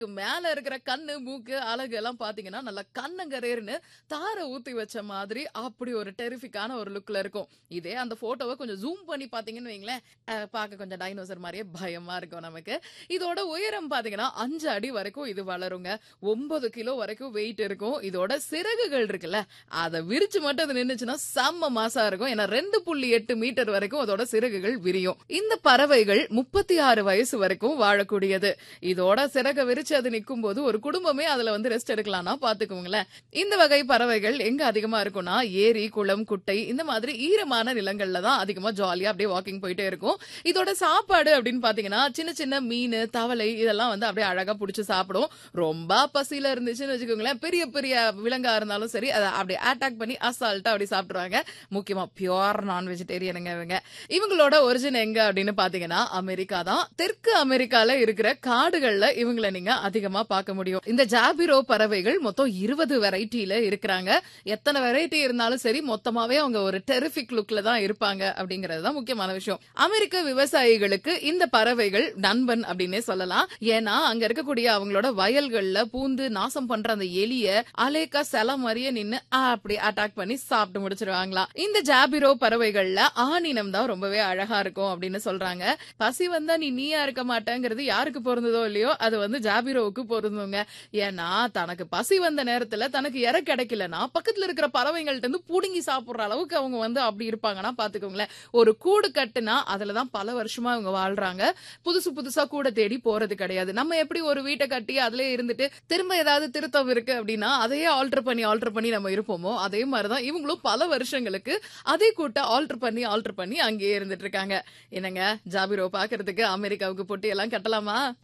மேல இருக்கிற கண்ணு, மூக்கு, அலகு எல்லாம் பாத்தீங்கன்னா, நல்லா கண்ணங்கரேர்ன்னு தார ஊத்தி வச்ச மாதிரி அப்படி ஒரு டெரிஃபிக்கான ஒரு லுக்ல இருக்கும். இதே அந்த ஃபோட்டோவ கொஞ்சம் ஜூம் பண்ணி பாத்தீங்கன்னு வைங்களேன், பாக்க கொஞ்சம் டைனோசர் மாரியே பயமா இருக்கும் நமக்கு. இதோட உயரம் பாத்தீங்கன்னா 5 அடி வரைக்கும் இது வளருங்க. 9 கிலோ வரைக்கும் வெயிட் இருக்கும். இதோட சிறகுகள் இருக்குல்ல, அத விரிச்சு மட்டும் அது நின்னுச்சுன்னா செம்ம மாசா இருக்கும். ஏன்னா 2.8 மீட்டர் வரைக்கும் அதோட சிறகுகள் விரியும். இந்த பறவைகள் 36 வயசு வரைக்கும் வாழக்கூடியது. இதோட சிறக விரிச்சு அது நிக்கும் போது ஒரு குடும்பமே அதுல வந்து ரெஸ்ட் எடுக்கலாம்னா பாத்துக்கோங்களேன். இந்த வகை பறவைகள் எங்க அதிகமா இருக்கும்னா ஏரி, குளம், குட்டை இந்த மாதிரி ஈரமான நிலங்கள்ல தான் அதிகமா ஜாலியா அப்படியே வாக்கிங் போயிட்டே இருக்கும். இதோட சாப்பாடு அப்படின்னு பாத்தீங்கன்னா சின்ன சின்ன மீன், தவளை இதெல்லாம் வந்து அப்படியே அழகா புடிச்சு சாப்பிடும். ரொம்ப பசியில இருந்துச்சுன்னு வச்சுக்கோங்களேன், பெரிய பெரிய விலங்கா இருந்தாலும் சரி அதை அப்படியே அட்டாக் பண்ணி அசால்ட்டா அப்படி சாப்பிடுவாங்க. முக்கியமா பியூர் நான் வெஜிடேரியனுங்க இவங்க. இவங்களோட ஒரிஜின் எங்க அப்படின்னு பாத்தீங்கன்னா அமெரிக்கா தான். தெற்கு அமெரிக்கால இருக்கிற காடுகள்ல இவங்களை நீங்க அதிகமா பார்க்க முடியும். இந்த ஜாபிரோ பறவைகள் மொத்தம் 20 வெரைட்டில இருக்கிறாங்க. எத்தனை வெரைட்டி இருந்தாலும் சரி மொத்தமாவே அவங்க ஒரு டெரிஃபிக் லுக்ல தான் இருப்பாங்க அப்படிங்கறது தான் முக்கியமான விஷயம். அமெரிக்க விவசாயிகளுக்கு இந்த பறவைகள் நண்பன் அப்படின்னே சொல்லலாம். ஏன்னா அங்க இருக்கக்கூடிய அவங்களோட வயல்கள்ல பூந்து நாசம் பண்ற அந்த எலிய அலேக்கா செல மாதிரியே நின்னு அப்படி அட்டாக் பண்ணி சாப்பிட்டு முடிச்சிருவாங்களா. இந்த ஜாபிரோ பறவைகள்ல ஆணினம் தான் ரொம்பவே அழகா இருக்கும் அப்படின்னு சொல்றாங்க. பசி வந்தா நீயா இருக்க மாட்டேங்கிறது யாருக்கு பொருந்ததோ இல்லையோ அது வந்து ஜாபிரோவுக்கு பொருந்துங்க. ஏன்னா தனக்கு பசி வந்த நேரத்துல தனக்கு இற கிடைக்கலன்னா பக்கத்துல இருக்கிற பறவைகள்ட்ட இருந்து புடுங்கி சாப்பிடுற அளவுக்கு அவங்க வந்து அப்படி இருப்பாங்கன்னா பாத்துக்கோங்களேன். ஒரு கூடு கட்டுனா அதுலதான் பல வருஷமா அவங்க வாழ்றாங்க. புதுசு புதுசா கூட தேடி போறது கிடையாது. நம்ம எப்படி ஒரு வீட்டை கட்டி அதுலயே இருந்துட்டு திரும்ப ஏதாவது திருத்தம் இருக்கு அப்படின்னா அதையே ஆல்டர் பண்ணி நம்ம இருப்போமோ அதே மாதிரிதான் இவங்களும் பல வருஷங்களுக்கு அதே கூட்ட ஆல்டர் பண்ணி அங்கேயே இருந்துட்டு இருக்காங்க. என்னங்க ஜாபிரோ பாக்குறதுக்கு அமெரிக்காவுக்கு பொட்டி எல்லாம் கட்டலாமா?